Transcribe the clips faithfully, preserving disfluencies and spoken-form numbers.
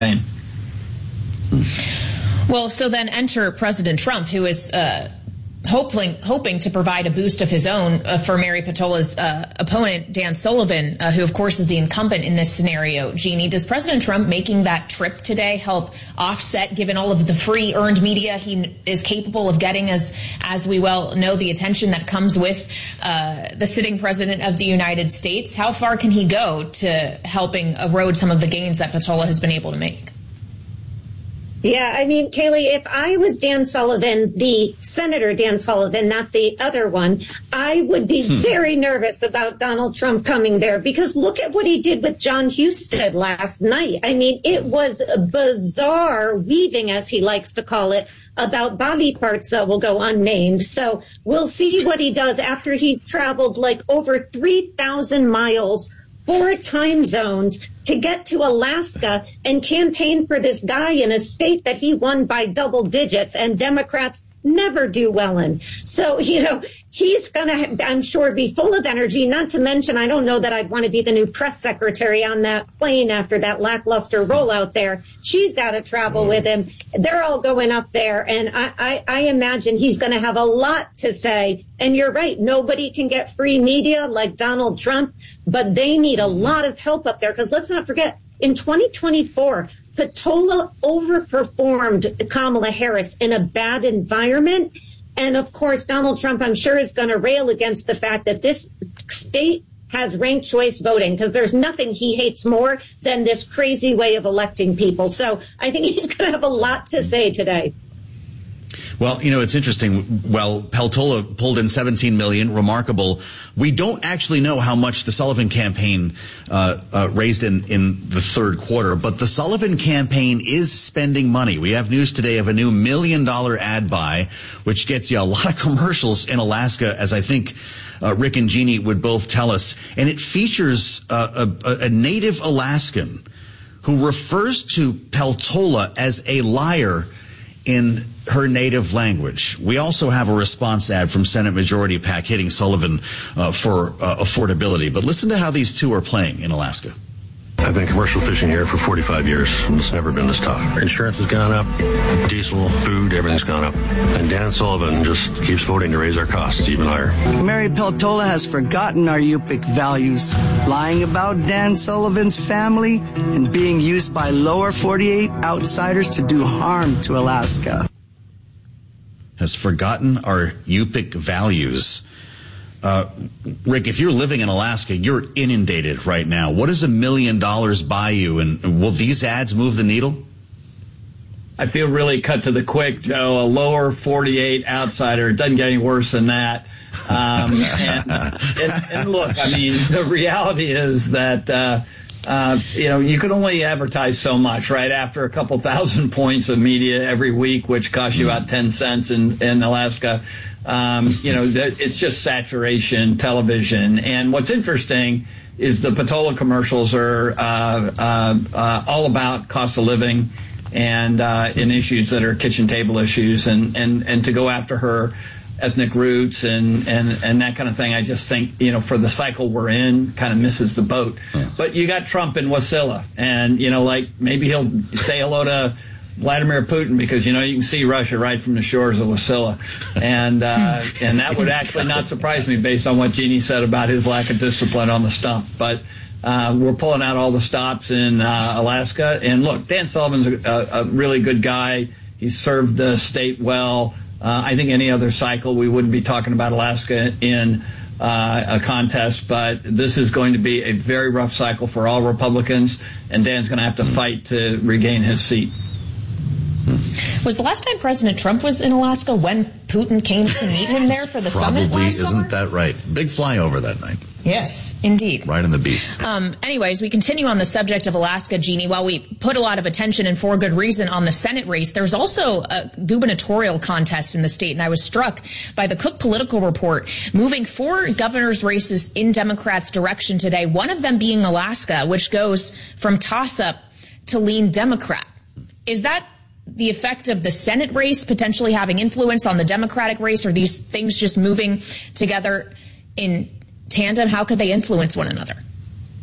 Well, so then enter President Trump, who is uh, hoping hoping to provide a boost of his own uh, for Mary Peltola's uh, opponent, Dan Sullivan, uh, who, of course, is the incumbent in this scenario. Jeannie, does President Trump making that trip today help offset, given all of the free earned media he is capable of getting, as as we well know, the attention that comes with uh, the sitting president of the United States? How far can he go to helping erode some of the gains that Peltola has been able to make? Yeah, I mean, Kayleigh, if I was Dan Sullivan, the Senator Dan Sullivan, not the other one, I would be hmm. very nervous about Donald Trump coming there, because look at what he did with John Husted last night. I mean, it was bizarre weaving, as he likes to call it, about body parts that will go unnamed. So we'll see what he does after he's traveled like over three thousand miles, four time zones, to get to Alaska and campaign for this guy in a state that he won by double digits and Democrats never do well in. So, you know, he's going to, I'm sure, be full of energy, not to mention, I don't know that I'd want to be the new press secretary on that plane after that lackluster rollout there. She's got to travel with him. They're all going up there. And I, I, I imagine he's going to have a lot to say. And you're right. Nobody can get free media like Donald Trump, but they need a lot of help up there, because let's not forget, in twenty twenty-four, Peltola overperformed Kamala Harris in a bad environment. And of course, Donald Trump, I'm sure, is going to rail against the fact that this state has ranked choice voting, because there's nothing he hates more than this crazy way of electing people. So I think he's going to have a lot to say today. Well, you know, it's interesting. Well, Peltola pulled in seventeen million dollars, remarkable. We don't actually know how much the Sullivan campaign uh, uh, raised in, in the third quarter, but the Sullivan campaign is spending money. We have news today of a new million dollar ad buy, which gets you a lot of commercials in Alaska, as I think uh, Rick and Jeannie would both tell us. And it features uh, a, a native Alaskan who refers to Peltola as a liar in her native language. We also have a response ad from Senate Majority PAC hitting Sullivan uh, for uh, affordability. But listen to how these two are playing in Alaska. I've been commercial fishing here for forty-five years, and it's never been this tough. Insurance has gone up, diesel, food, everything's gone up. And Dan Sullivan just keeps voting to raise our costs even higher. Mary Peltola has forgotten our Yupik values, lying about Dan Sullivan's family and being used by lower forty-eight outsiders to do harm to Alaska. Has forgotten our Yupik values. Uh, Rick, if you're living in Alaska, you're inundated right now. What does a million dollars buy you, and will these ads move the needle? I feel really cut to the quick, Joe. A lower forty-eight outsider. It doesn't get any worse than that. Um, and, and, and look, I mean, the reality is that, uh, uh, you know, you can only advertise so much, right? After a couple thousand points of media every week, which costs you about ten cents in, in Alaska. Um, you know, it's just saturation television. And what's interesting is the Peltola commercials are uh, uh, uh, all about cost of living and uh, in issues that are kitchen table issues, and, and, and to go after her ethnic roots and, and, and that kind of thing, I just think, you know, for the cycle we're in, kind of misses the boat. Yeah. But you got Trump in Wasilla, and, you know, like maybe he'll say hello to Vladimir Putin, because, you know, you can see Russia right from the shores of Wasilla. And uh, and that would actually not surprise me based on what Jeannie said about his lack of discipline on the stump. But uh, we're pulling out all the stops in uh, Alaska. And look, Dan Sullivan's a, a really good guy. He's served the state well. Uh, I think any other cycle we wouldn't be talking about Alaska in uh, a contest. But this is going to be a very rough cycle for all Republicans. And Dan's going to have to fight to regain his seat. Was the last time President Trump was in Alaska when Putin came to meet him there for the Probably summit last isn't summer? that right? Big flyover that night. Yes, indeed. Right on the beast. Um, anyways, we continue on the subject of Alaska, Jeannie. While we put a lot of attention, and for good reason, on the Senate race, there's also a gubernatorial contest in the state, and I was struck by the Cook Political Report moving four governor's races in Democrats' direction today, one of them being Alaska, which goes from toss-up to lean Democrat. Is that the effect of the Senate race potentially having influence on the Democratic race, or these things just moving together in tandem? How could they influence one another?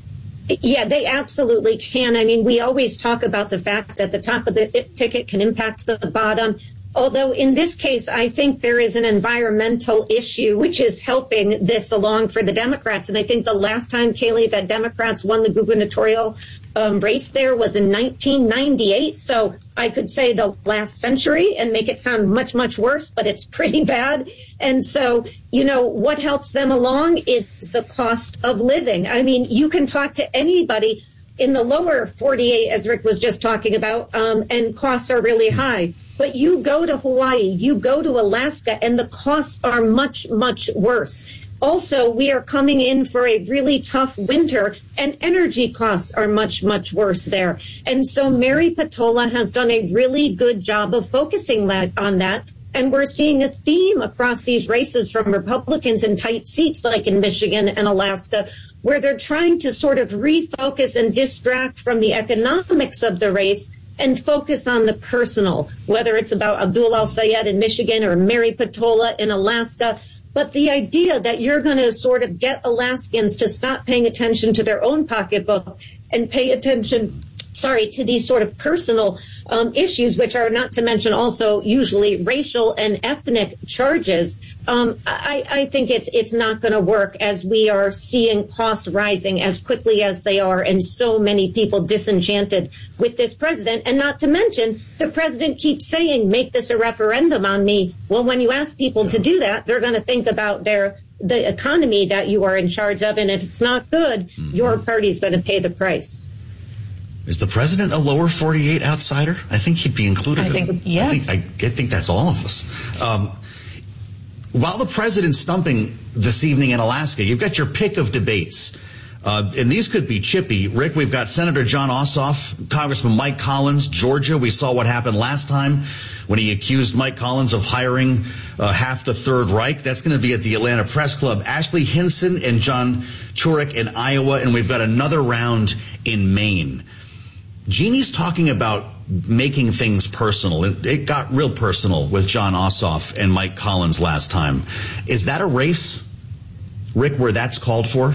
Yeah, they absolutely can. I mean, we always talk about the fact that the top of the ticket can impact the bottom. Although in this case, I think there is an environmental issue which is helping this along for the Democrats. And I think the last time, Kaylee, that Democrats won the gubernatorial um, race there was in nineteen ninety-eight. So I could say the last century and make it sound much, much worse, but it's pretty bad. And so, you know, what helps them along is the cost of living. I mean, you can talk to anybody in the lower forty-eight, as Rick was just talking about, um, and costs are really high. But you go to Hawaii, you go to Alaska, and the costs are much, much worse. Also, we are coming in for a really tough winter, and energy costs are much, much worse there. And so Mary Peltola has done a really good job of focusing that, on that. And we're seeing a theme across these races from Republicans in tight seats like in Michigan and Alaska, where they're trying to sort of refocus and distract from the economics of the race and focus on the personal, whether it's about Abdul Al-Sayed in Michigan or Mary Peltola in Alaska. But the idea that you're going to sort of get Alaskans to stop paying attention to their own pocketbook and pay attention, sorry, to these sort of personal um, issues, which are not to mention also usually racial and ethnic charges, um, I, I think it's it's not going to work as we are seeing costs rising as quickly as they are and so many people disenchanted with this president. And not to mention, the president keeps saying, make this a referendum on me. Well, when you ask people to do that, they're going to think about their the economy that you are in charge of. And if it's not good, mm-hmm. your party's going to pay the price. Is the president a lower forty-eight outsider? I think he'd be included. I think, in, yeah. I think, I, I think that's all of us. Um, while the president's stumping this evening in Alaska, you've got your pick of debates. Uh, and these could be chippy. Rick, we've got Senator Jon Ossoff, Congressman Mike Collins, Georgia. We saw what happened last time when he accused Mike Collins of hiring uh, half the Third Reich. That's going to be at the Atlanta Press Club. Ashley Hinson and John Turek in Iowa. And we've got another round in Maine. Jeannie's talking about making things personal. It, it got real personal with Jon Ossoff and Mike Collins last time. Is that a race, Rick, where that's called for?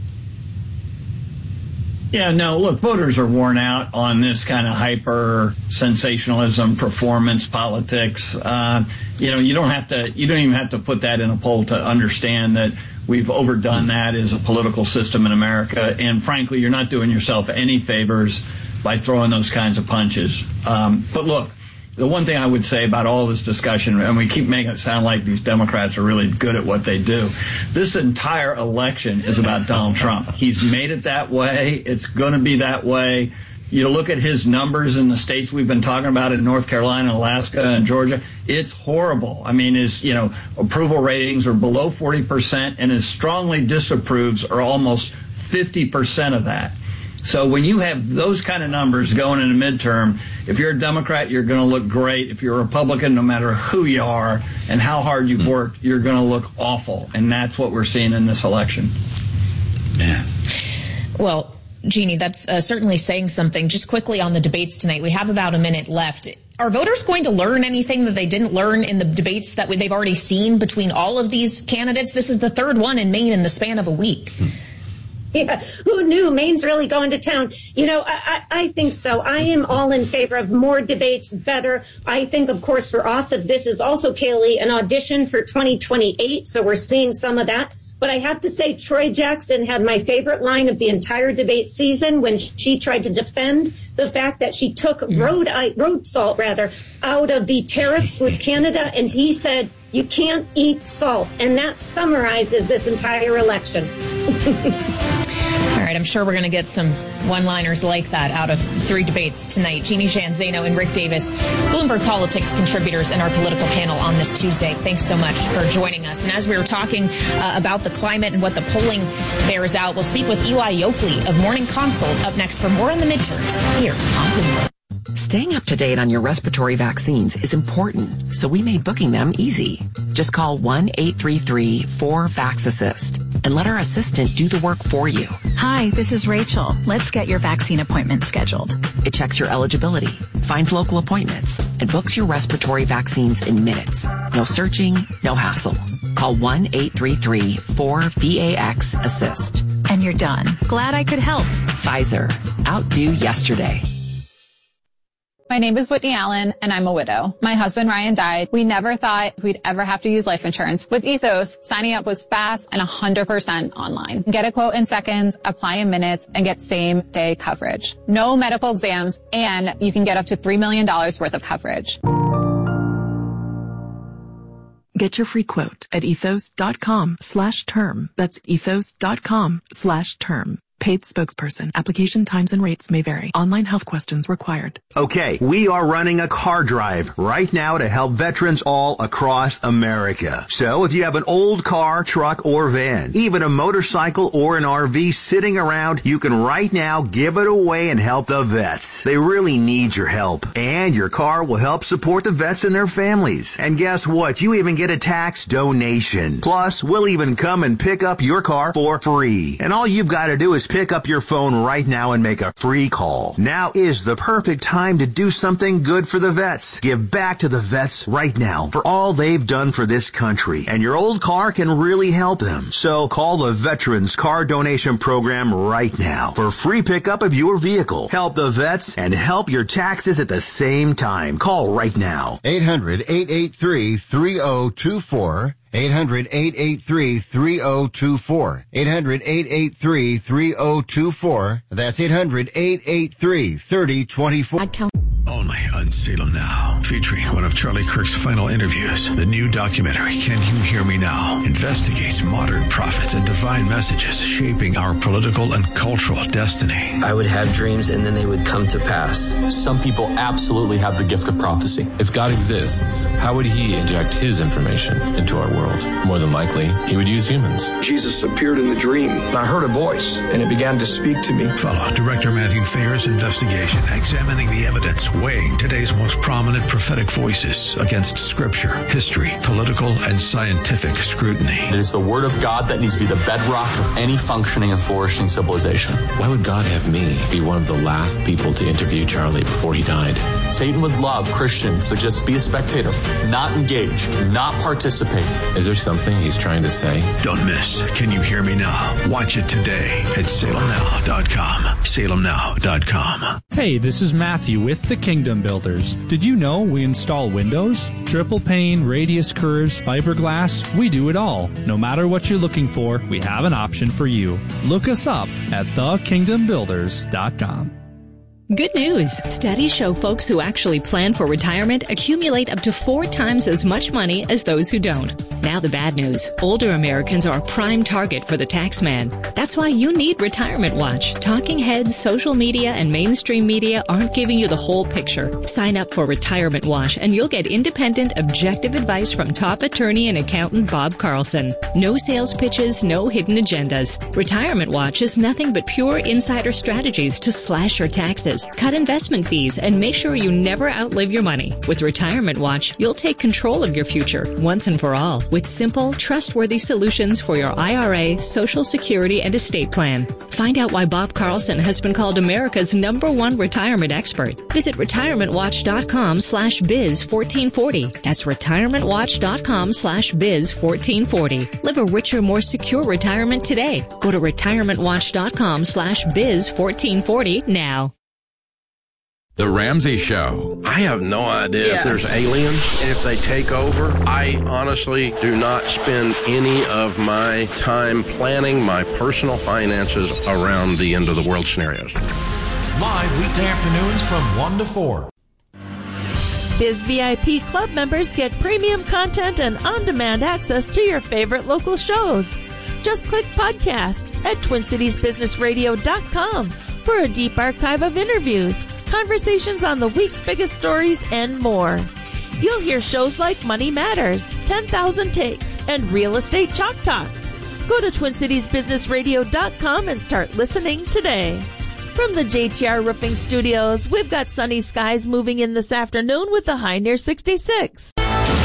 Yeah, no, look, voters are worn out on this kind of hyper sensationalism, performance politics. Uh, you know, you don't have to, you don't even have to put that in a poll to understand that we've overdone that as a political system in America. And frankly, you're not doing yourself any favors by throwing those kinds of punches. Um, but look, the one thing I would say about all this discussion, and we keep making it sound like these Democrats are really good at what they do, this entire election is about Donald Trump. He's made it that way. It's going to be that way. You look at his numbers in the states we've been talking about in North Carolina, Alaska, and Georgia. It's horrible. I mean, his, you know, approval ratings are below forty percent, and his strongly disapproves are almost fifty percent of that. So when you have those kind of numbers going in a midterm, if you're a Democrat, you're going to look great. If you're a Republican, no matter who you are and how hard you've worked, you're going to look awful. And that's what we're seeing in this election. Man. Well, Jeannie, that's uh, certainly saying something. Just quickly on the debates tonight, we have about a minute left. Are voters going to learn anything that they didn't learn in the debates that they've already seen between all of these candidates? This is the third one in Maine in the span of a week. Hmm. Yeah, who knew? Maine's really going to town. You know, I, I think so. I am all in favor of more debates, better. I think, of course, for Ossoff, this is also, Kaylee, an audition for twenty twenty-eight, so we're seeing some of that. But I have to say, Troy Jackson had my favorite line of the entire debate season when she tried to defend the fact that she took road, road salt, rather, out of the tariffs with Canada, and he said, you can't eat salt. And that summarizes this entire election. All right, I'm sure we're going to get some one-liners like that out of three debates tonight. Jeannie Sheehan Zaino and Rick Davis, Bloomberg Politics contributors in our political panel on this Tuesday. Thanks so much for joining us. And as we were talking uh, about the climate and what the polling bears out, we'll speak with Eli Yokley of Morning Consult up next for more on the midterms here on Bloomberg. Staying up to date on your respiratory vaccines is important, so we made booking them easy. Just call one eight three three four vax assist and let our assistant do the work for you. Hi, this is Rachel. Let's get your vaccine appointment scheduled. It checks your eligibility, finds local appointments, and books your respiratory vaccines in minutes. No searching, no hassle. Call one eight three three four V A X assist. And you're done. Glad I could help. Pfizer. Outdo yesterday. My name is Whitney Allen, and I'm a widow. My husband, Ryan, died. We never thought we'd ever have to use life insurance. With Ethos, signing up was fast and one hundred percent online. Get a quote in seconds, apply in minutes, and get same-day coverage. No medical exams, and you can get up to three million dollars worth of coverage. Get your free quote at ethos.com slash term. That's ethos.com slash term. Paid spokesperson. Application times and rates may vary. Online health questions required. Okay, we are running a car drive right now to help veterans all across America. So if you have an old car, truck, or van, even a motorcycle or an R V sitting around, you can right now give it away and help the vets. They really need your help. And your car will help support the vets and their families. And guess what? You even get a tax donation. Plus, we'll even come and pick up your car for free. And all you've got to do is pick up your phone right now and make a free call. Now is the perfect time to do something good for the vets. Give back to the vets right now for all they've done for this country. And your old car can really help them. So call the Veterans Car Donation Program right now for free pickup of your vehicle. Help the vets and help your taxes at the same time. Call right now. eight hundred, eight eight three, three oh two four. eight hundred, eight eight three, three oh two four. eight hundred, eight eight three, three oh two four. That's eight hundred, eight eight three, three oh two four. Only on Salem Now, featuring one of Charlie Kirk's final interviews. The new documentary, Can You Hear Me Now?, investigates modern prophets and divine messages shaping our political and cultural destiny. I would have dreams and then they would come to pass. Some people absolutely have the gift of prophecy. If God exists, how would he inject his information into our world? More than likely, he would use humans. Jesus appeared in the dream, and I heard a voice, and it began to speak to me. Follow Director Matthew Thayer's investigation, examining the evidence, weighing today's most prominent prophetic voices against scripture, history, political, and scientific scrutiny. It is the word of God that needs to be the bedrock of any functioning and flourishing civilization. Why would God have me be one of the last people to interview Charlie before he died? Satan would love Christians to just be a spectator, not engage, not participate. Is there something he's trying to say? Don't miss Can You Hear Me Now? Watch it today at salem now dot com. salem now dot com. Hey, this is Matthew with the Kingdom Builders. Did you know we install windows? Triple pane, radius curves, fiberglass, we do it all. No matter what you're looking for, we have an option for you. Look us up at the kingdom builders dot com. Good news. Studies show folks who actually plan for retirement accumulate up to four times as much money as those who don't. Now the bad news. Older Americans are a prime target for the tax man. That's why you need Retirement Watch. Talking heads, social media, and mainstream media aren't giving you the whole picture. Sign up for Retirement Watch and you'll get independent, objective advice from top attorney and accountant Bob Carlson. No sales pitches, no hidden agendas. Retirement Watch is nothing but pure insider strategies to slash your taxes, cut investment fees, and make sure you never outlive your money. With Retirement Watch, you'll take control of your future once and for all with simple, trustworthy solutions for your I R A, Social Security, and estate plan. Find out why Bob Carlson has been called America's number one retirement expert. Visit retirement watch dot com slash biz fourteen forty. That's retirement watch dot com slash biz fourteen forty. Live a richer, more secure retirement today. Go to retirement watch dot com slash biz fourteen forty now. The Ramsey Show. I have no idea yeah. if there's aliens, if they take over. I honestly do not spend any of my time planning my personal finances around the end of the world scenarios. Live weekday afternoons from one to four. Biz V I P Club members get premium content and on-demand access to your favorite local shows. Just click podcasts at twin cities business radio dot com for a deep archive of interviews, conversations on the week's biggest stories, and more. You'll hear shows like Money Matters, ten thousand Takes, and Real Estate Chalk Talk. Go to twin cities business radio dot com and start listening today. From the J T R Roofing Studios, we've got sunny skies moving in this afternoon with a high near sixty-six.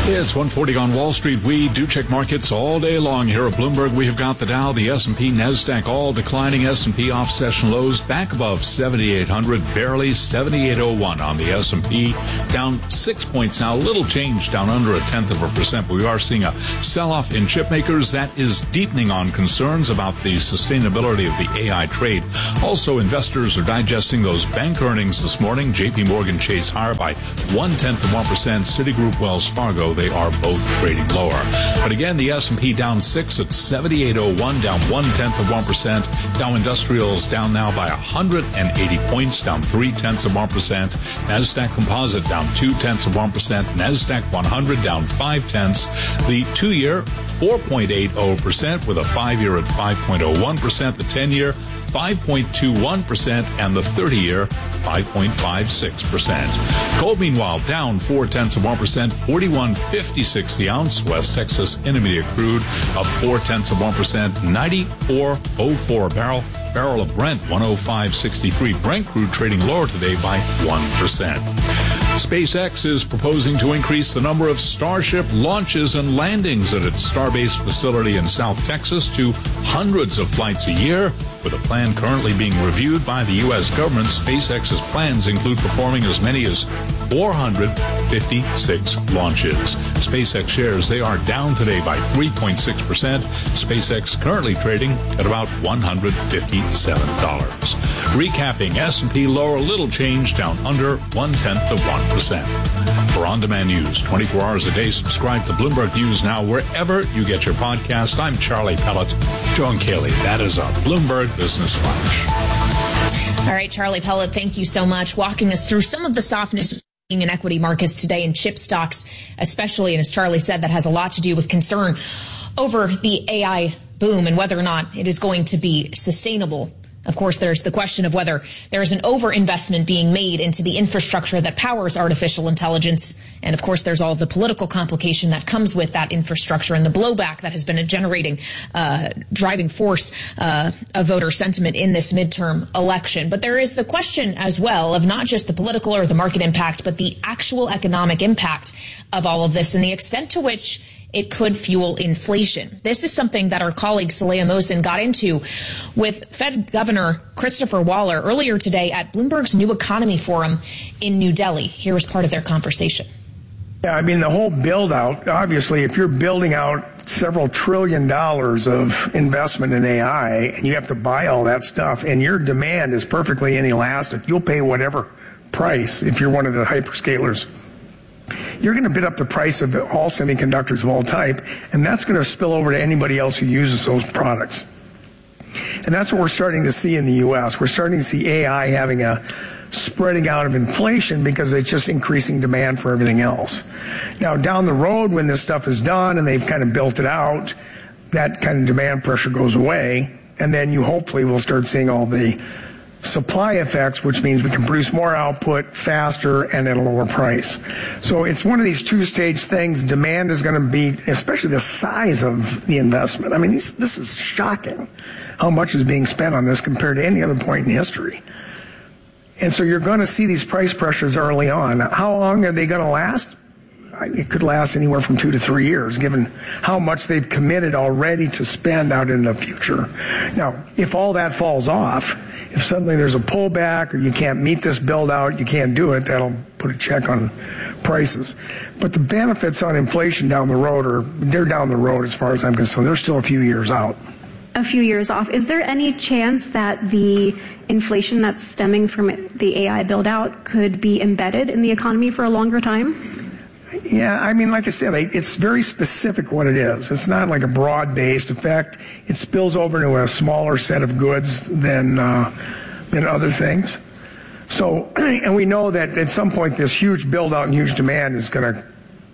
It's one forty on Wall Street. We do check markets all day long here at Bloomberg. We have got the Dow, the S and P, NASDAQ all declining. S and P off session lows back above seventy-eight hundred, barely seventy-eight oh one on the S and P. Down six points now, a little change, down under a tenth of a percent. But we are seeing a sell-off in chip makers that is deepening on concerns about the sustainability of the A I trade. Also, investors are digesting those bank earnings this morning. J P Morgan Chase higher by one-tenth of one percent. Citigroup, Wells Fargo, they are both trading lower. But again, the S and P down six at seventy-eight oh one, down one-tenth of one percent. Dow Industrials down now by one hundred eighty points, down three-tenths of one percent. NASDAQ Composite down two-tenths of one percent. NASDAQ one hundred down five-tenths. The two-year, four point eight oh percent, with a five-year at five point oh one percent. The ten-year, five point two one percent, and the thirty-year, five point five six percent. Gold, meanwhile, down four-tenths of one percent, forty-one fifty-six the ounce. West Texas Intermediate crude up four-tenths of one percent, ninety-four oh four a barrel. Barrel of Brent, one oh five sixty-three. Brent crude trading lower today by one percent. SpaceX is proposing to increase the number of Starship launches and landings at its Starbase facility in South Texas to hundreds of flights a year. With a plan currently being reviewed by the U S government, SpaceX's plans include performing as many as four hundred fifty-six launches. SpaceX shares, they are down today by three point six percent. SpaceX currently trading at about one hundred fifty-seven dollars. Recapping, S and P lower, a little change, down under one-tenth of one percent. For on-demand news twenty-four hours a day, subscribe to Bloomberg News Now wherever you get your podcast. I'm Charlie Pellet. Joan Cayley, that is a Bloomberg Business Flash. All right, Charlie Pellet, thank you so much. Walking us through some of the softness in equity markets today in chip stocks, especially, and as Charlie said, that has a lot to do with concern over the A I boom and whether or not it is going to be sustainable. Of course, there's the question of whether there is an overinvestment being made into the infrastructure that powers artificial intelligence. And of course, there's all the political complication that comes with that infrastructure and the blowback that has been a generating, uh, driving force uh, of voter sentiment in this midterm election. But there is the question as well of not just the political or the market impact, but the actual economic impact of all of this and the extent to which it could fuel inflation. This is something that our colleague Saleha Mohsin got into with Fed Governor Christopher Waller earlier today at Bloomberg's New Economy Forum in New Delhi. Here was part of their conversation. Yeah, I mean, the whole build out, obviously, if you're building out several trillion dollars of investment in A I and you have to buy all that stuff and your demand is perfectly inelastic, you'll pay whatever price if you're one of the hyperscalers. You're going to bid up the price of all semiconductors of all type, and that's going to spill over to anybody else who uses those products. And that's what we're starting to see in the U S. We're starting to see A I having a spreading out of inflation because it's just increasing demand for everything else. Now, down the road, when this stuff is done and they've kind of built it out, that kind of demand pressure goes away, and then you hopefully will start seeing all the supply effects, which means we can produce more output faster and at a lower price. So it's one of these two-stage things. Demand is going to be, especially the size of the investment. I mean, this, this is shocking how much is being spent on this compared to any other point in history. And so you're going to see these price pressures early on. How long are they going to last? It could last anywhere from two to three years, given how much they've committed already to spend out in the future. Now, if all that falls off, if suddenly there's a pullback or you can't meet this build out, you can't do it, that'll put a check on prices. But the benefits on inflation down the road are, they're down the road as far as I'm concerned. They're still a few years out. A few years off. Is there any chance that the inflation that's stemming from the A I build out could be embedded in the economy for a longer time? Yeah, I mean, like I said, it's very specific what it is. It's not like a broad-based effect. It spills over into a smaller set of goods than uh, than other things. So, and we know that at some point this huge build-out and huge demand is going to,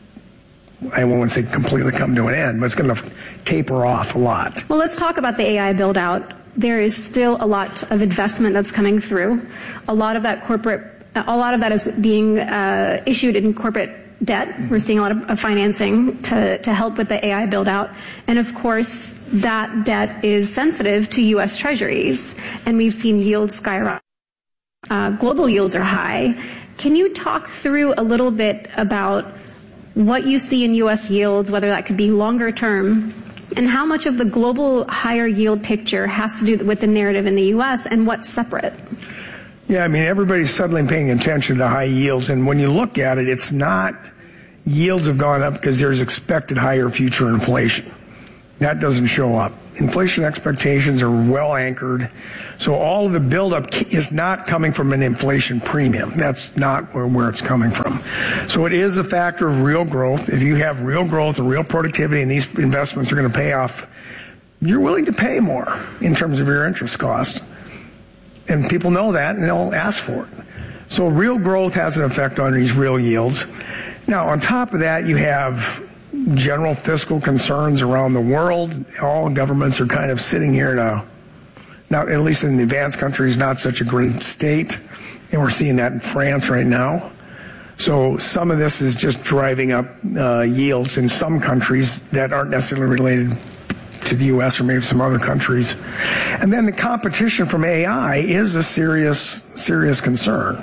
I won't say completely come to an end, but it's going to taper off a lot. Well, let's talk about the A I build-out. There is still a lot of investment that's coming through. A lot of that corporate, a lot of that is being uh, issued in corporate debt. We're seeing a lot of financing to, to help with the A I build out. And of course, that debt is sensitive to U S treasuries, and we've seen yields skyrocket. Uh, global yields are high. Can you talk through a little bit about what you see in U S yields, whether that could be longer term, and how much of the global higher yield picture has to do with the narrative in the U S and what's separate? Yeah, I mean, everybody's suddenly paying attention to high yields, and when you look at it, it's not yields have gone up because there's expected higher future inflation. That doesn't show up. Inflation expectations are well anchored, so all of the buildup is not coming from an inflation premium. That's not where, where it's coming from. So it is a factor of real growth. If you have real growth and real productivity and these investments are going to pay off, you're willing to pay more in terms of your interest cost. And people know that, and they'll ask for it. So real growth has an effect on these real yields. Now, on top of that, you have general fiscal concerns around the world. All governments are kind of sitting here in a, not, at least in the advanced countries, not such a great state. And we're seeing that in France right now. So some of this is just driving up uh, yields in some countries that aren't necessarily related to the U S or maybe some other countries. And then the competition from A I is a serious, serious concern.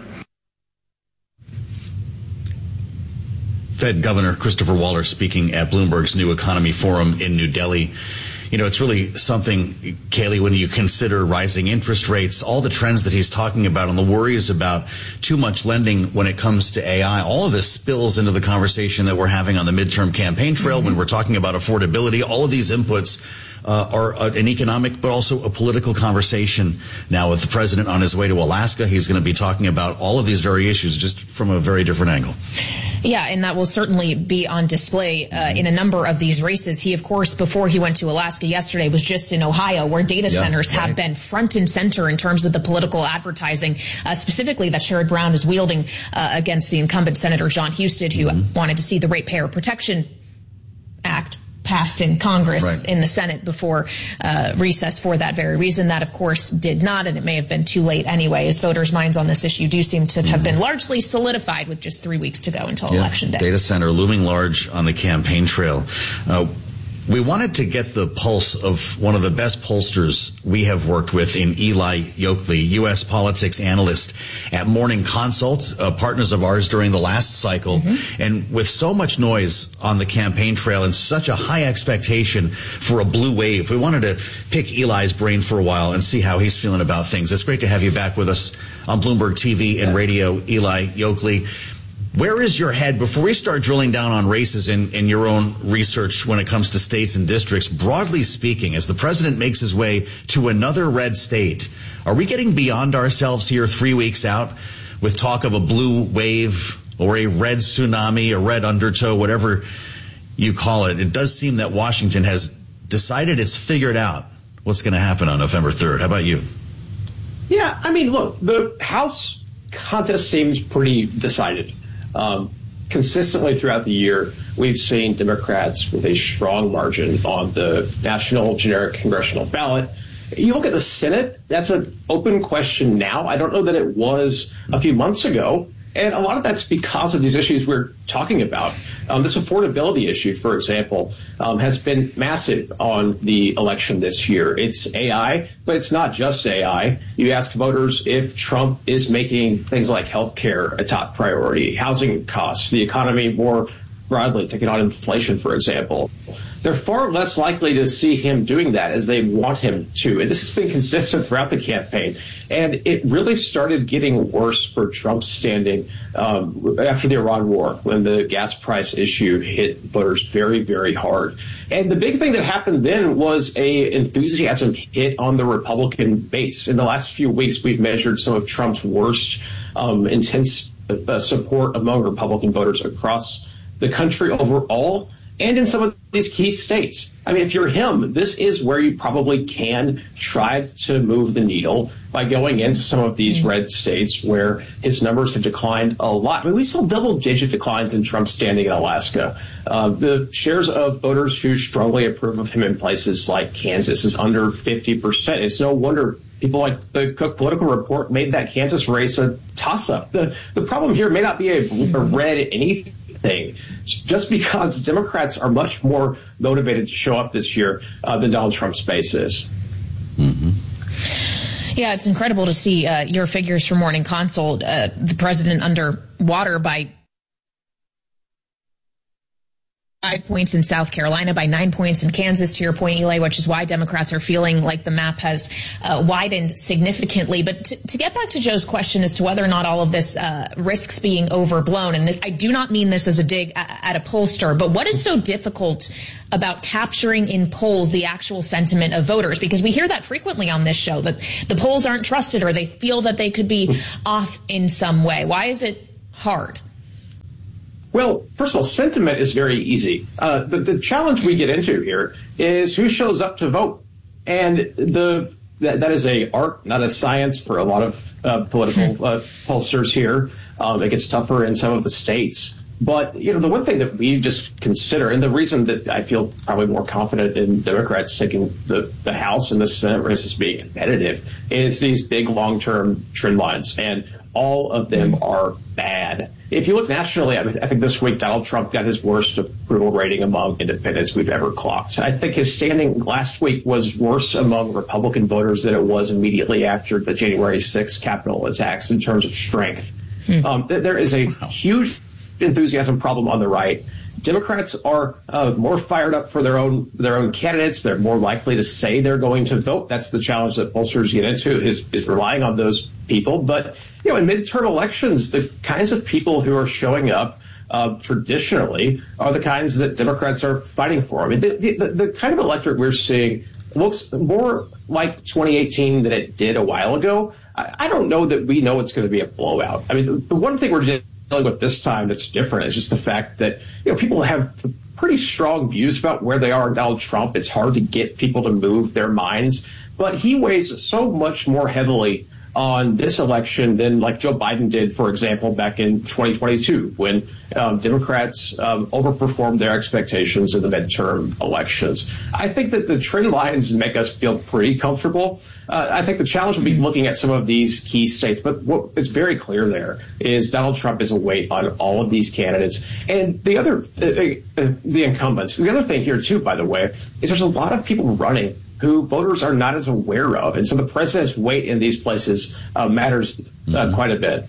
Fed Governor Christopher Waller speaking at Bloomberg's New Economy Forum in New Delhi. You know, it's really something, Kaylee, when you consider rising interest rates, all the trends that he's talking about and the worries about too much lending when it comes to A I, all of this spills into the conversation that we're having on the midterm campaign trail mm-hmm. when we're talking about affordability. All of these inputs uh, are an economic but also a political conversation. Now, with the president on his way to Alaska, he's going to be talking about all of these very issues just from a very different angle. Yeah, and that will certainly be on display uh, in a number of these races. He, of course, before he went to Alaska yesterday, was just in Ohio, where data yeah, centers right. have been front and center in terms of the political advertising, uh, specifically that Sherrod Brown is wielding uh, against the incumbent Senator Jon Husted, who mm-hmm. wanted to see the Ratepayer Protection Act passed in Congress right. in the Senate before uh, recess for that very reason. That, of course, did not, and it may have been too late anyway, as voters' minds on this issue do seem to have been largely solidified with just three weeks to go until yeah. Election Day. Data center looming large on the campaign trail. Uh, We wanted to get the pulse of one of the best pollsters we have worked with in Eli Yokley, U S politics analyst at Morning Consult, uh, partners of ours during the last cycle. Mm-hmm. And with so much noise on the campaign trail and such a high expectation for a blue wave, we wanted to pick Eli's brain for a while and see how he's feeling about things. It's great to have you back with us on Bloomberg T V and radio, Eli Yokley. Where is your head, before we start drilling down on races in, in your own research when it comes to states and districts, broadly speaking, as the president makes his way to another red state, are we getting beyond ourselves here three weeks out with talk of a blue wave or a red tsunami, a red undertow, whatever you call it? It does seem that Washington has decided it's figured out what's going to happen on November third. How about you? Yeah, I mean, look, the House contest seems pretty decided. Um, consistently throughout the year, we've seen Democrats with a strong margin on the national generic congressional ballot. You look at the Senate, that's an open question now. I don't know that it was a few months ago. And a lot of that's because of these issues we're talking about. Um, this affordability issue, for example, um, has been massive on the election this year. It's A I, but it's not just A I. You ask voters if Trump is making things like health care a top priority, housing costs, the economy more broadly, taking on inflation, for example. They're far less likely to see him doing that as they want him to. And this has been consistent throughout the campaign. And it really started getting worse for Trump's standing um, after the Iran war, when the gas price issue hit voters very, very hard. And the big thing that happened then was a enthusiasm hit on the Republican base. In the last few weeks, we've measured some of Trump's worst um, intense uh, support among Republican voters across the country overall, and in some of these key states. I mean, if you're him, this is where you probably can try to move the needle by going into some of these red states where his numbers have declined a lot. I mean, we saw double-digit declines in Trump's standing in Alaska. Uh, the shares of voters who strongly approve of him in places like Kansas is under fifty percent. It's no wonder people like the Cook Political Report made that Kansas race a toss-up. The, the problem here may not be a, a red anything. Thing. Just because Democrats are much more motivated to show up this year uh, than Donald Trump's base is. Mm-hmm. Yeah, it's incredible to see uh, your figures from Morning Consult, uh, the president underwater by five points in South Carolina, by nine points in Kansas, to your point, Eli, which is why Democrats are feeling like the map has uh, widened significantly. But t- to get back to Joe's question as to whether or not all of this uh, risks being overblown, and this, I do not mean this as a dig at, at a pollster, but what is so difficult about capturing in polls the actual sentiment of voters? Because we hear that frequently on this show, that the polls aren't trusted or they feel that they could be off in some way. Why is it hard? Well, first of all, sentiment is very easy. Uh, the, the challenge we get into here is who shows up to vote. And the that, that is a art, not a science for a lot of uh, political uh, pollsters here. Um, it gets tougher in some of the states. But, you know, the one thing that we just consider, and the reason that I feel probably more confident in Democrats taking the, the House and the Senate race as being competitive, is these big long-term trend lines. And all of them are bad. If you look nationally, I, mean, I think this week Donald Trump got his worst approval rating among independents we've ever clocked. I think his standing last week was worse among Republican voters than it was immediately after the January sixth Capitol attacks in terms of strength. Hmm. Um, th- there is a huge enthusiasm problem on the right. Democrats are uh, more fired up for their own their own candidates. They're more likely to say they're going to vote. That's the challenge that pollsters get into, is is relying on those people. But, you know, in midterm elections, the kinds of people who are showing up uh, traditionally are the kinds that Democrats are fighting for. I mean, the, the, the kind of electorate we're seeing looks more like twenty eighteen than it did a while ago. I, I don't know that we know it's going to be a blowout. I mean, the, the one thing we're dealing with this time that's different is just the fact that, you know, people have pretty strong views about where they are in Donald Trump. It's hard to get people to move their minds, but he weighs so much more heavily on this election than like Joe Biden did, for example, back in twenty twenty-two, when um, Democrats um, overperformed their expectations in the midterm elections. I think that the trend lines make us feel pretty comfortable. Uh, I think the challenge will be looking at some of these key states, but what is very clear there is Donald Trump is a weight on all of these candidates. And the other, uh, uh, the incumbents, the other thing here too, by the way, is there's a lot of people running who voters are not as aware of. And so the president's weight in these places uh, matters uh, mm-hmm. quite a bit.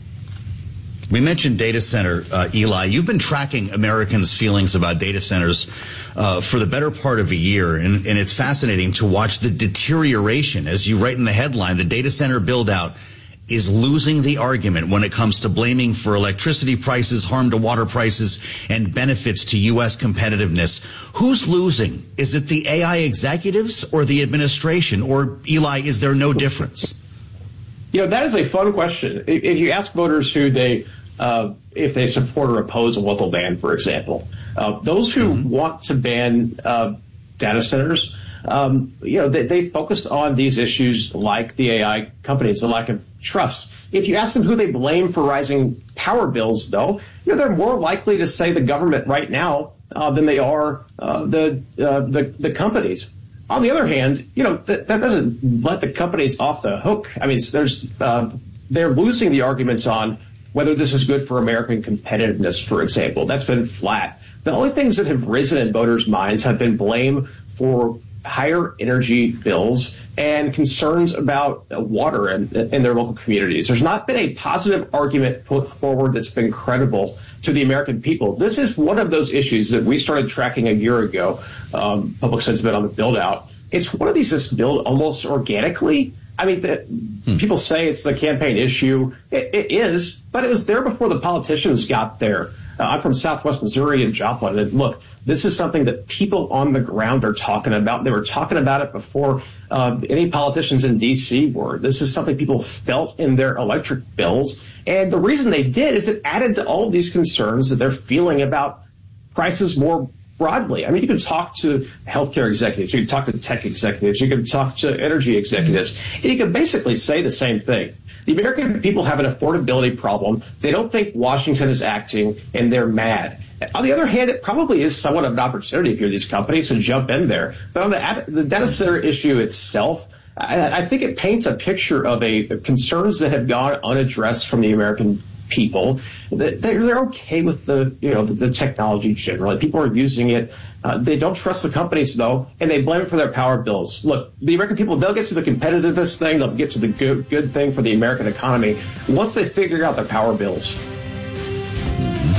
We mentioned data center, uh, Eli. You've been tracking Americans' feelings about data centers uh, for the better part of a year, and, and it's fascinating to watch the deterioration. As you write in the headline, the data center build-out is losing the argument when it comes to blaming for electricity prices, harm to water prices, and benefits to U S competitiveness. Who's losing? Is it the A I executives or the administration? Or, Eli, is there no difference? You know, that is a fun question. If you ask voters who they, uh, if they support or oppose a local ban, for example, uh, those who mm-hmm. want to ban uh, data centers, Um, you know, they, they focus on these issues like the A I companies, the lack of trust. If you ask them who they blame for rising power bills, though, you know, they're more likely to say the government right now uh, than they are uh, the, uh, the the companies. On the other hand, you know, th- that doesn't let the companies off the hook. I mean, there's uh, they're losing the arguments on whether this is good for American competitiveness, for example. That's been flat. The only things that have risen in voters' minds have been blame for higher energy bills and concerns about water in, in their local communities. There's not been a positive argument put forward that's been credible to the American people. This is one of those issues that we started tracking a year ago, um, public sentiment on the build out. It's one of these that's built almost organically. I mean, the, hmm. people say it's the campaign issue. It, it is, but it was there before the politicians got there. Uh, I'm from Southwest Missouri and Joplin, and look, this is something that people on the ground are talking about. They were talking about it before uh, any politicians in D C were. This is something people felt in their electric bills, and the reason they did is it added to all of these concerns that they're feeling about prices more broadly. I mean, you can talk to healthcare executives, you can talk to tech executives, you can talk to energy executives, and you can basically say the same thing. The American people have an affordability problem. They don't think Washington is acting, and they're mad. On the other hand, it probably is somewhat of an opportunity for these companies to jump in there. But on the, the data center issue itself, I, I think it paints a picture of a of concerns that have gone unaddressed from the American people. They're, they're okay with the, you know, the, the technology generally. People are using it. Uh, they don't trust the companies, though, and they blame it for their power bills. Look, the American people, they'll get to the competitiveness thing. They'll get to the good, good thing for the American economy once they figure out their power bills. All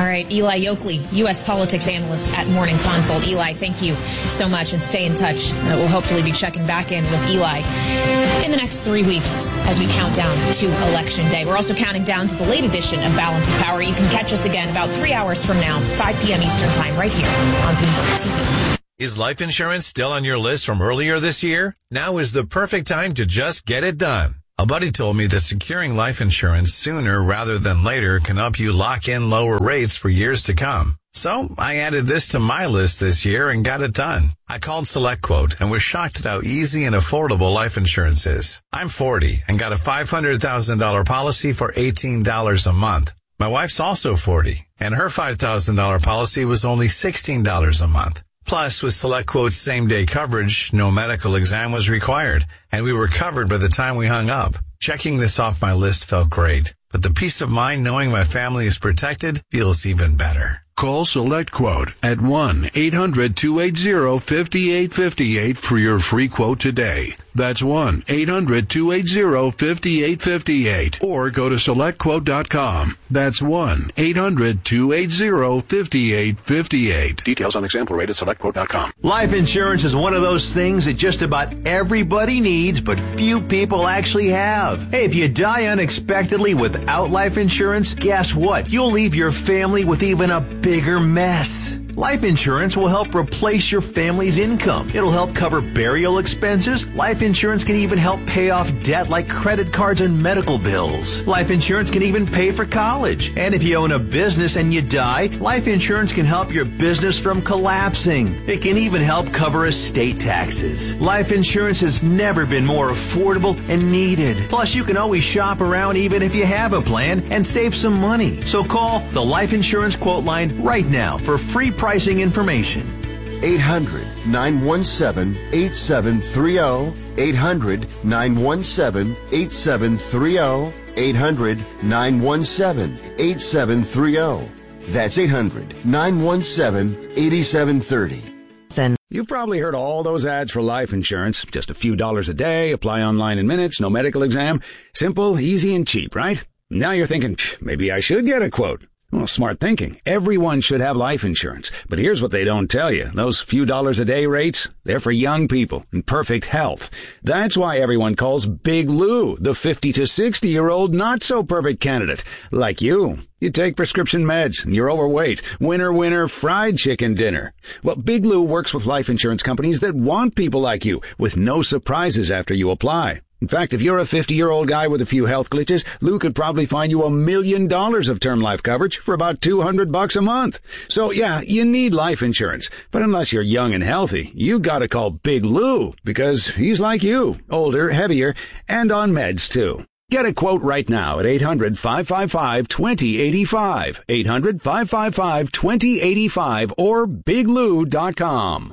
right, Eli Yokley, U S politics analyst at Morning Consult. Eli, thank you so much, and stay in touch. Uh, we'll hopefully be checking back in with Eli in the next three weeks as we count down to Election Day. We're also counting down to the late edition of Balance of Power. You can catch us again about three hours from now, five p.m. Eastern Time, right here on Bloomberg T V. Is life insurance still on your list from earlier this year? Now is the perfect time to just get it done. A buddy told me that securing life insurance sooner rather than later can help you lock in lower rates for years to come. So I added this to my list this year and got it done. I called SelectQuote and was shocked at how easy and affordable life insurance is. I'm forty and got a five hundred thousand dollars policy for eighteen dollars a month. My wife's also forty, and her five thousand dollars policy was only sixteen dollars a month. Plus, with SelectQuote's same-day coverage, no medical exam was required, and we were covered by the time we hung up. Checking this off my list felt great, but the peace of mind knowing my family is protected feels even better. Call SelectQuote at one eight hundred two eight zero five eight five eight for your free quote today. That's one eight hundred two eight zero five eight five eight. Or go to select quote dot com. That's one eight hundred two eight zero five eight five eight. Details on example rate at select quote dot com. Life insurance is one of those things that just about everybody needs, but few people actually have. Hey, if you die unexpectedly without life insurance, guess what? You'll leave your family with even a bigger mess. Life insurance will help replace your family's income. It'll help cover burial expenses. Life insurance can even help pay off debt like credit cards and medical bills. Life insurance can even pay for college. And if you own a business and you die, life insurance can help your business from collapsing. It can even help cover estate taxes. Life insurance has never been more affordable and needed. Plus, you can always shop around even if you have a plan and save some money. So call the Life Insurance Quote Line right now for free pricing information. eight hundred nine one seven eight seven three zero. eight hundred nine one seven eight seven three zero. eight hundred nine one seven eight seven three zero. That's eight hundred nine one seven eight seven three zero. You've probably heard all those ads for life insurance. Just a few dollars a day, apply online in minutes, no medical exam. Simple, easy, and cheap, right? Now you're thinking, maybe I should get a quote. Well, smart thinking. Everyone should have life insurance. But here's what they don't tell you. Those few dollars a day rates, they're for young people in perfect health. That's why everyone calls Big Lou the fifty to sixty year old not so perfect candidate. Like you. You take prescription meds and you're overweight. Winner, winner, fried chicken dinner. Well, Big Lou works with life insurance companies that want people like you with no surprises after you apply. In fact, if you're a fifty-year-old guy with a few health glitches, Lou could probably find you a million dollars of term life coverage for about two hundred bucks a month. So yeah, you need life insurance. But unless you're young and healthy, you gotta call Big Lou because he's like you, older, heavier, and on meds too. Get a quote right now at eight hundred five five five two zero eight five, eight hundred five five five two zero eight five or big lou dot com.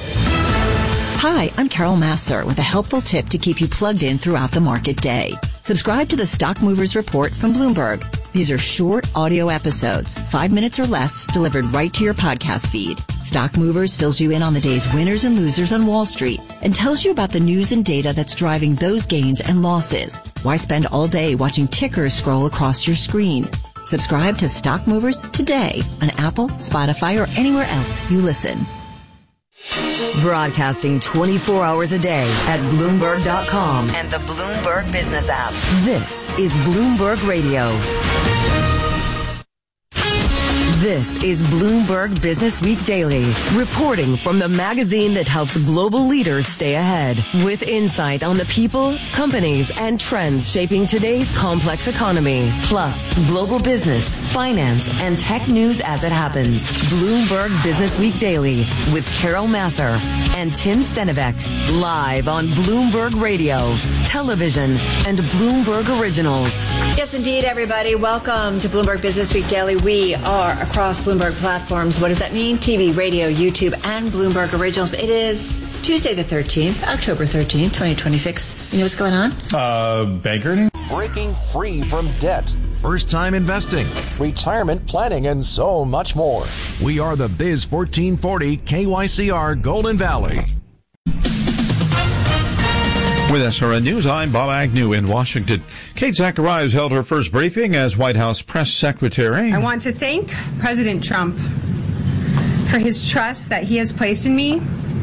Hi, I'm Carol Masser with a helpful tip to keep you plugged in throughout the market day. Subscribe to the Stock Movers Report from Bloomberg. These are short audio episodes, five minutes or less, delivered right to your podcast feed. Stock Movers fills you in on the day's winners and losers on Wall Street and tells you about the news and data that's driving those gains and losses. Why spend all day watching tickers scroll across your screen? Subscribe to Stock Movers today on Apple, Spotify, or anywhere else you listen. Broadcasting twenty-four hours a day at Bloomberg dot com and the Bloomberg Business app. This is Bloomberg Radio. This is Bloomberg Business Week Daily, reporting from the magazine that helps global leaders stay ahead, with insight on the people, companies, and trends shaping today's complex economy, plus global business, finance, and tech news as it happens. Bloomberg Business Week Daily with Carol Masser and Tim Stenivek, live on Bloomberg Radio, television, and Bloomberg Originals. Yes, indeed, everybody. Welcome to Bloomberg Business Week Daily. We are across Bloomberg platforms. What does that mean? T V, radio, YouTube, and Bloomberg Originals. It is Tuesday the thirteenth, October thirteenth, twenty twenty-six. You know what's going on? Uh, bank earnings? Breaking free from debt, first-time investing, retirement planning, and so much more. We are the Biz fourteen forty K Y C R Golden Valley. With S R N News, I'm Bob Agnew in Washington. Kate Zacharias held her first briefing as White House press secretary. I want to thank President Trump for his trust that he has placed in me.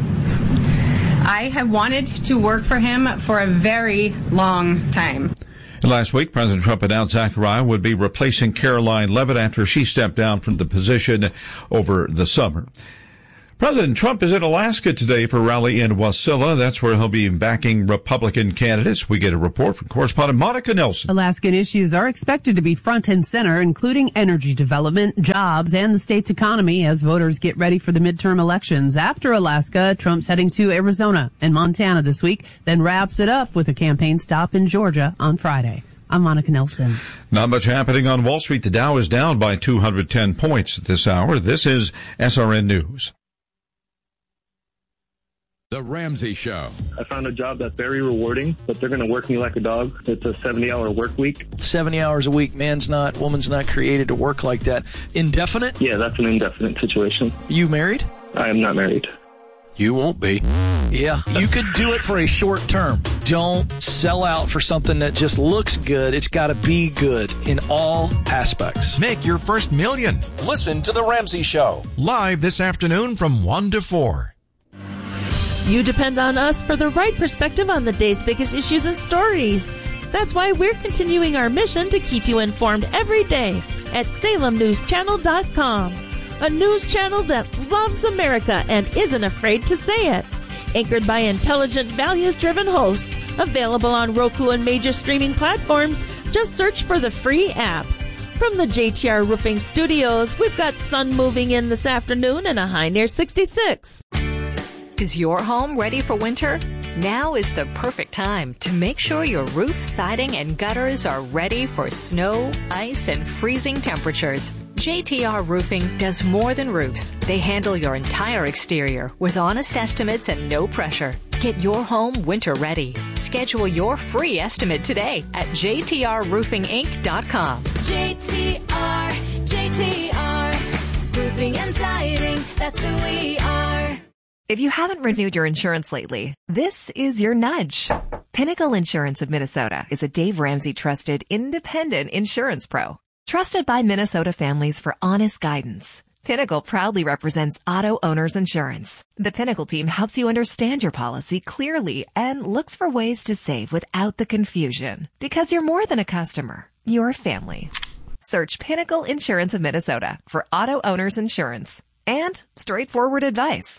I have wanted to work for him for a very long time. Last week, President Trump announced Zachariah would be replacing Caroline Leavitt after she stepped down from the position over the summer. President Trump is in Alaska today for a rally in Wasilla. That's where he'll be backing Republican candidates. We get a report from correspondent Monica Nelson. Alaskan issues are expected to be front and center, including energy development, jobs, and the state's economy as voters get ready for the midterm elections. After Alaska, Trump's heading to Arizona and Montana this week, then wraps it up with a campaign stop in Georgia on Friday. I'm Monica Nelson. Not much happening on Wall Street. The Dow is down by two hundred ten points at this hour. This is S R N News. The Ramsey Show. I found a job that's very rewarding, but they're going to work me like a dog. It's a seventy-hour work week. seventy hours a week. Man's not, woman's not created to work like that. Indefinite? Yeah, that's an indefinite situation. You married? I am not married. You won't be. Yeah, you could do it for a short term. Don't sell out for something that just looks good. It's got to be good in all aspects. Make your first million. Listen to The Ramsey Show. Live this afternoon from one to four. You depend on us for the right perspective on the day's biggest issues and stories. That's why we're continuing our mission to keep you informed every day at Salem News Channel dot com. A news channel that loves America and isn't afraid to say it. Anchored by intelligent, values-driven hosts. Available on Roku and major streaming platforms. Just search for the free app. From the J T R Roofing Studios, we've got sun moving in this afternoon and a high near sixty-six. Is your home ready for winter? Now is the perfect time to make sure your roof, siding, and gutters are ready for snow, ice, and freezing temperatures. J T R Roofing does more than roofs. They handle your entire exterior with honest estimates and no pressure. Get your home winter ready. Schedule your free estimate today at J T R roofing inc dot com. J T R, J T R, roofing and siding, that's who we are. If you haven't renewed your insurance lately, this is your nudge. Pinnacle Insurance of Minnesota is a Dave Ramsey trusted independent insurance pro. Trusted by Minnesota families for honest guidance. Pinnacle proudly represents auto owners insurance. The Pinnacle team helps you understand your policy clearly and looks for ways to save without the confusion. Because you're more than a customer, you're a family. Search Pinnacle Insurance of Minnesota for auto owners insurance and straightforward advice.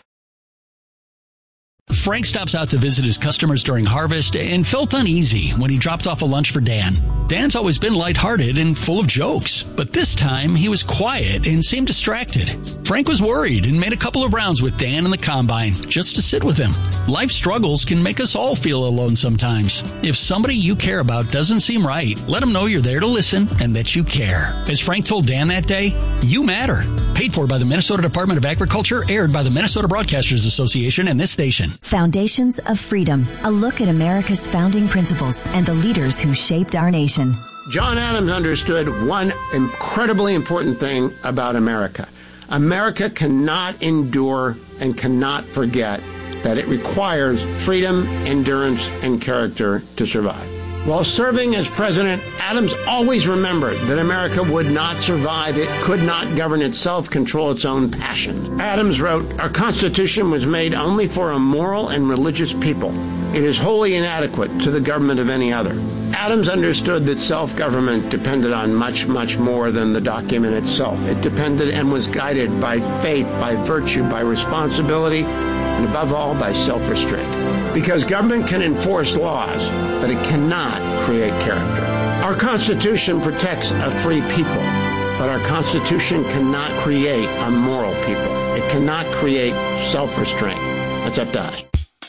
Frank stops out to visit his customers during harvest and felt uneasy when he dropped off a lunch for Dan. Dan's always been lighthearted and full of jokes, but this time he was quiet and seemed distracted. Frank was worried and made a couple of rounds with Dan in the combine just to sit with him. Life struggles can make us all feel alone sometimes. If somebody you care about doesn't seem right, let them know you're there to listen and that you care. As Frank told Dan that day, you matter. Paid for by the Minnesota Department of Agriculture, aired by the Minnesota Broadcasters Association and this station. Foundations of Freedom, a look at America's founding principles and the leaders who shaped our nation. John Adams understood one incredibly important thing about America. America cannot endure and cannot forget that it requires freedom, endurance, and character to survive. While serving as president, Adams always remembered that America would not survive. It could not govern itself, control its own passions. Adams wrote, "Our Constitution was made only for a moral and religious people. It is wholly inadequate to the government of any other." Adams understood that self-government depended on much, much more than the document itself. It depended and was guided by faith, by virtue, by responsibility, and above all, by self-restraint. Because government can enforce laws, but it cannot create character. Our Constitution protects a free people, but our Constitution cannot create a moral people. It cannot create self-restraint. That's up to us.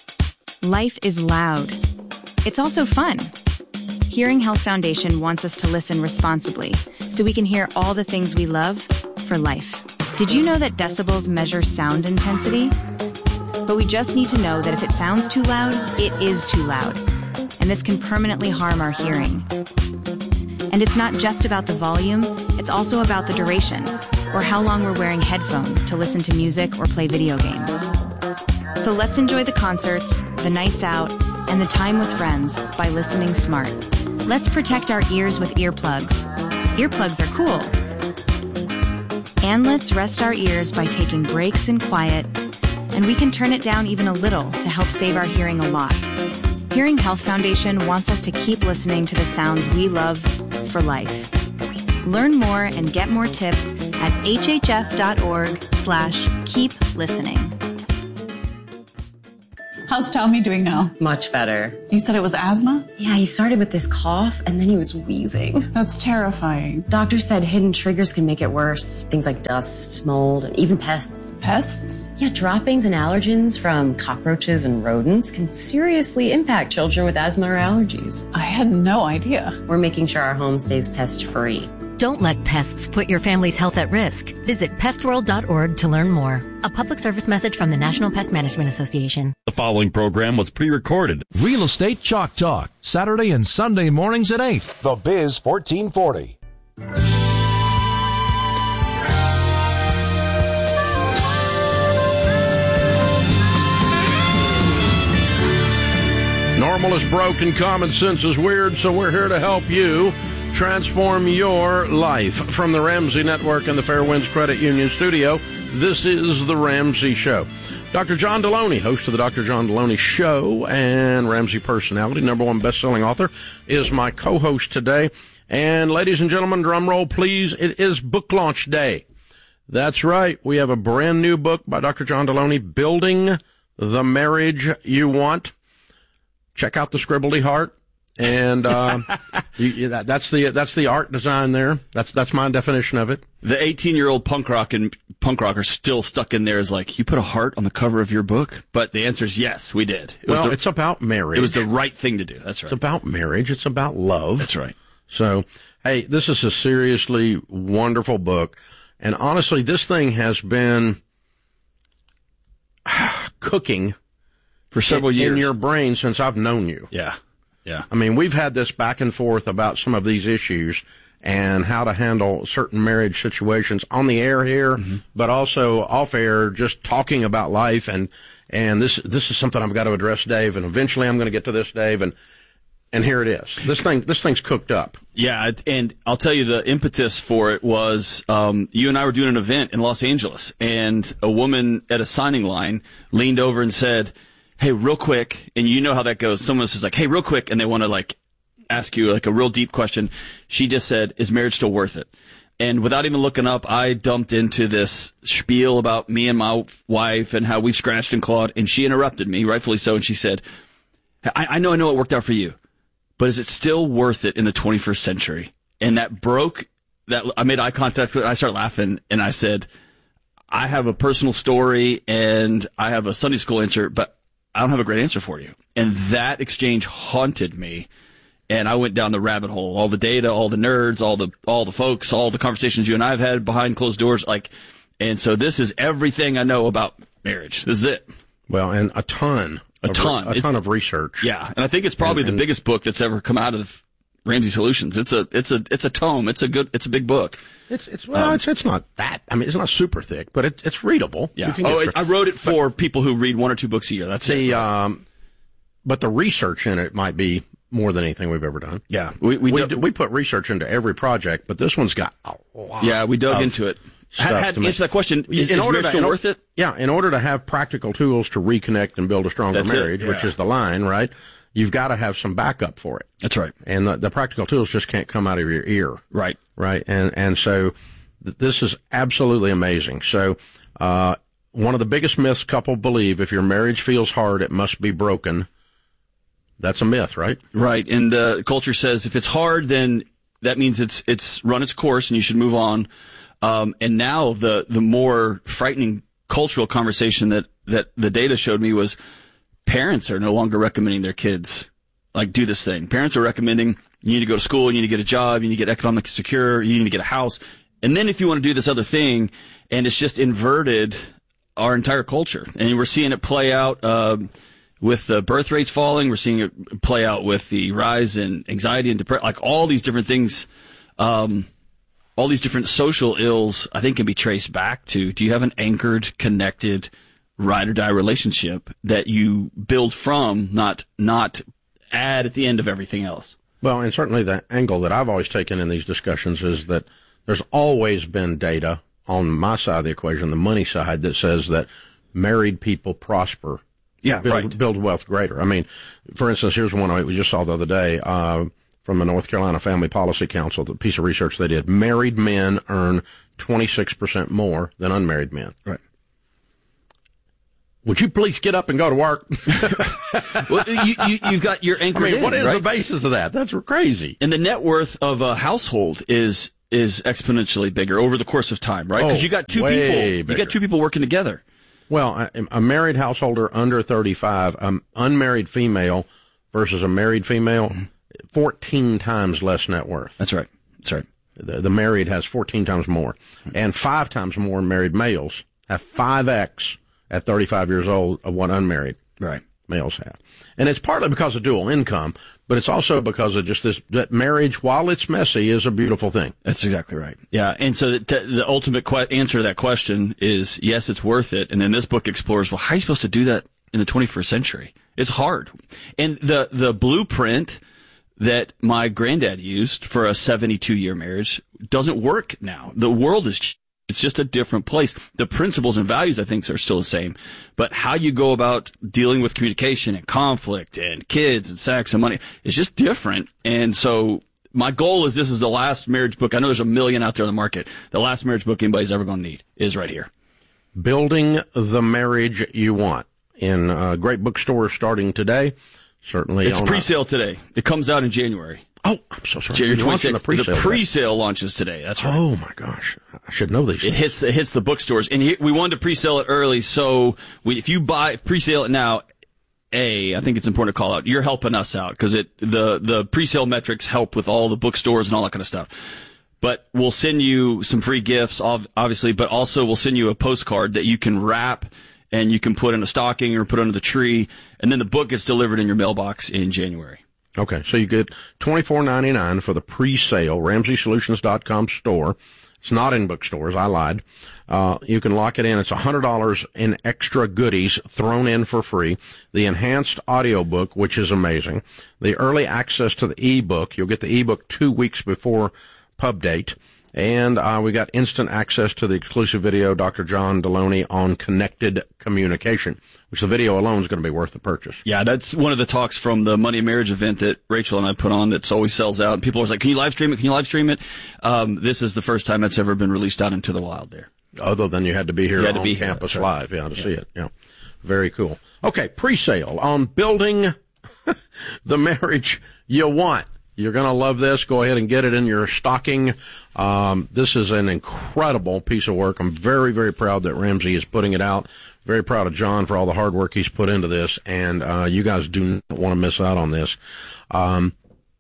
Life is loud. It's also fun. Hearing Health Foundation wants us to listen responsibly so we can hear all the things we love for life. Did you know that decibels measure sound intensity? But we just need to know that if it sounds too loud, it is too loud. And this can permanently harm our hearing. And it's not just about the volume, it's also about the duration, or how long we're wearing headphones to listen to music or play video games. So let's enjoy the concerts, the nights out, and the time with friends by listening smart. Let's protect our ears with earplugs. Earplugs are cool. And let's rest our ears by taking breaks in quiet, and we can turn it down even a little to help save our hearing a lot. Hearing Health Foundation wants us to keep listening to the sounds we love for life. Learn more and get more tips at hhf.org slash keep listening. How's Tommy doing now? Much better. You said it was asthma? Yeah, he started with this cough and then he was wheezing. That's terrifying. Doctor said hidden triggers can make it worse. Things like dust, mold, and even pests. Pests? Yeah, droppings and allergens from cockroaches and rodents can seriously impact children with asthma or allergies. I had no idea. We're making sure our home stays pest-free. Don't let pests put your family's health at risk. Visit pest world dot org to learn more. A public service message from the National Pest Management Association. The following program was pre-recorded. Real Estate Chalk Talk, Saturday and Sunday mornings at eight. The Biz fourteen forty. Normal is broken, common sense is weird, so we're here to help you transform your life. From the Ramsey Network and the Fairwinds Credit Union studio, this is The Ramsey Show. Doctor John Deloney, host of the Doctor John Deloney Show and Ramsey personality, number one best-selling author, is my co-host today. And ladies and gentlemen, drum roll please, it is book launch day. That's right, we have a brand new book by Doctor John Deloney, Building the Marriage You Want. Check out the scribbly heart. And uh, you, that, that's the that's the art design there. That's that's my definition of it. The eighteen-year-old punk rock and punk rocker still stuck in there is like, you put a heart on the cover of your book? But the answer is yes, we did. It well, was the, it's about marriage. It was the right thing to do. That's right. It's about marriage. It's about love. That's right. So, hey, this is a seriously wonderful book. And honestly, this thing has been cooking for several in, years in your brain since I've known you. Yeah. Yeah. I mean, we've had this back and forth about some of these issues and how to handle certain marriage situations on the air here, mm-hmm. but also off air, just talking about life. And, and this, this is something I've got to address, Dave. And eventually I'm going to get to this, Dave. And, and here it is. This thing, this thing's cooked up. Yeah. And I'll tell you, the impetus for it was, um, you and I were doing an event in Los Angeles, and a woman at a signing line leaned over and said, hey, real quick, and you know how that goes. Someone says like, hey, real quick, and they want to like ask you like a real deep question. She just said, is marriage still worth it? And without even looking up, I dumped into this spiel about me and my wife and how we've scratched and clawed, and she interrupted me, rightfully so, and she said, I, I know, I know it worked out for you, but is it still worth it in the twenty-first century? And that broke, that I made eye contact with her, and I started laughing, and I said, I have a personal story, and I have a Sunday school answer, but I don't have a great answer for you. And that exchange haunted me. And I went down the rabbit hole. All the data, all the nerds, all the, all the folks, all the conversations you and I have had behind closed doors. Like, and so this is everything I know about marriage. This is it. Well, and a ton. A ton. Of, a ton of research. Yeah. And I think it's probably and, and, the biggest book that's ever come out of Ramsey Solutions. It's a, it's a, it's a tome. It's a good, it's a big book. It's, it's, well, um, it's, it's not that, I mean, it's not super thick, but it, it's readable. Yeah. Oh, it, I wrote it for but, people who read one or two books a year. That's the, it. Right? Um, but the research in it might be more than anything we've ever done. Yeah. We, we, we, do, we put research into every project, but this one's got a lot. Yeah, we dug into it. Had, had to answer that question. Is, in is order to, still worth it? Yeah. In order to have practical tools to reconnect and build a stronger That's marriage, yeah. which is the line, right? You've got to have some backup for it. That's right. And the, the practical tools just can't come out of your ear. Right. Right. And, and so th- this is absolutely amazing. So, uh, one of the biggest myths couples believe, if your marriage feels hard, it must be broken. That's a myth, right? Right. And the culture says if it's hard, then that means it's, it's run its course and you should move on. Um, and now the, the more frightening cultural conversation that, that the data showed me was, parents are no longer recommending their kids, like, do this thing. Parents are recommending you need to go to school, you need to get a job, you need to get economically secure, you need to get a house. And then if you want to do this other thing, and it's just inverted our entire culture. And we're seeing it play out uh, with the birth rates falling. We're seeing it play out with the rise in anxiety and depression, like all these different things. Um, all these different social ills, I think, can be traced back to, do you have an anchored, connected ride or die relationship that you build from, not not add at the end of everything else. Well, and certainly the angle that I've always taken in these discussions is that there's always been data on my side of the equation, the money side, that says that married people prosper. Yeah, build, right. build wealth greater. I mean, for instance, here's one we just saw the other day uh, from the North Carolina Family Policy Council, the piece of research they did. Married men earn twenty-six percent more than unmarried men. Right. Would you please get up and go to work? Well, you, you, you've got your anchor. I mean, in, what is right? the basis of that? That's crazy. And the net worth of a household is is exponentially bigger over the course of time, right? Because Oh, you got two way people, you bigger. got two people working together. Well, a, a married householder under thirty-five, an unmarried female versus a married female, fourteen times less net worth. That's right. That's right. The, the married has fourteen times more, and five times more married males have five X at thirty-five years old of what unmarried right. males have. And it's partly because of dual income, but it's also because of just this, that marriage, while it's messy, is a beautiful thing. That's exactly right. Yeah, and so the, t- the ultimate que- answer to that question is yes, it's worth it. And then this book explores, well, how are you supposed to do that in the twenty-first century? It's hard. And the the blueprint that my granddad used for a seventy-two year marriage doesn't work now. The world is it's just a different place. The principles and values, I think, are still the same. But how you go about dealing with communication and conflict and kids and sex and money is just different. And so my goal is this is the last marriage book. I know there's a million out there on the market. The last marriage book anybody's ever going to need is right here. Building the Marriage You Want, in uh, great bookstores starting today. Certainly, It's on pre-sale today. It comes out in January. Oh, I'm so sorry. January You're launching twenty-sixth. the pre-sale The pre-sale launches today. That's right. Oh my gosh, I should know these. It hits it hits the bookstores, and here, we wanted to pre-sale it early. So we, if you buy pre-sale it now, a I think it's important to call out you're helping us out because it the the pre-sale metrics help with all the bookstores and all that kind of stuff. But we'll send you some free gifts, ov- obviously, but also we'll send you a postcard that you can wrap and you can put in a stocking or put under the tree, and then the book gets delivered in your mailbox in January. Okay, so you get twenty-four ninety-nine for the pre-sale Ramsey Solutions dot com store. It's not in bookstores. I lied. Uh, you can lock it in. It's one hundred dollars in extra goodies thrown in for free. The enhanced audiobook, which is amazing. The early access to the ebook. You'll get the ebook two weeks before pub date. And uh, we got instant access to the exclusive video, Doctor John Deloney, on connected communication, which the video alone is going to be worth the purchase. Yeah, that's one of the talks from the Money and Marriage event that Rachel and I put on that's always sells out. And people are like, can you live stream it? Can you live stream it? Um, this is the first time that's ever been released out into the wild there. Other than you had to be here had to on be here, campus that's right. live, yeah, to Yeah. see it. Yeah, very cool. Okay, pre-sale on building the marriage you want. You're going to love this. Go ahead and get it in your stocking. Um, this is an incredible piece of work. I'm very, very proud that Ramsey is putting it out. Very proud of John for all the hard work he's put into this. And uh, you guys do not want to miss out on this. Um,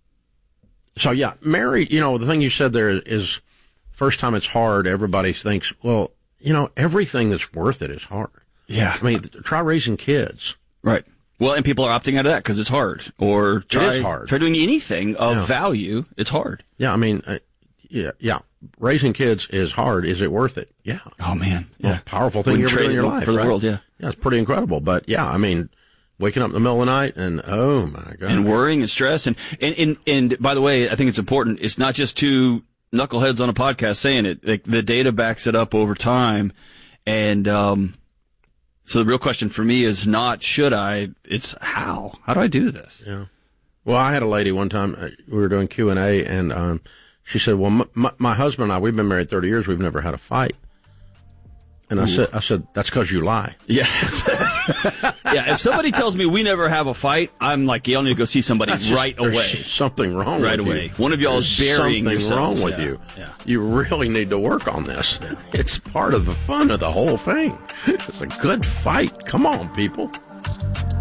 so, yeah, married, you know, the thing you said there is first time it's hard, everybody thinks, well, you know, everything that's worth it is hard. Yeah. I mean, try raising kids. Right. Well, and people are opting out of that because it's hard. Or try, it is hard. try doing anything of Yeah. value. It's hard. Yeah, I mean, uh, yeah, yeah. Raising kids is hard. Is it worth it? Yeah. Oh, man. Well, Yeah. powerful thing you Wouldn't ever do trade in your it life. for the right? world, yeah. Yeah, it's pretty incredible. But, yeah, I mean, waking up in the middle of the night and, oh, my God. And worrying and stress. And, and, and, and by the way, I think it's important. It's not just two knuckleheads on a podcast saying it. Like, the data backs it up over time. And, um, so the real question for me is not should I, it's how. How do I do this? Yeah. Well, I had a lady one time, uh, we were doing Q and A, and um, she said, well, m- m- my husband and I, we've been married thirty years, we've never had a fight. And I Ooh. said, I said, that's because you lie. Yeah. Yeah, if somebody tells me we never have a fight, I'm like, y'all need to go see somebody That's just- right there's away. something wrong right with you. away. One of y'all is There's burying something yourselves. wrong with Yeah. you. Yeah. You really need to work on this. It's part of the fun of the whole thing. It's a good fight. Come on, people.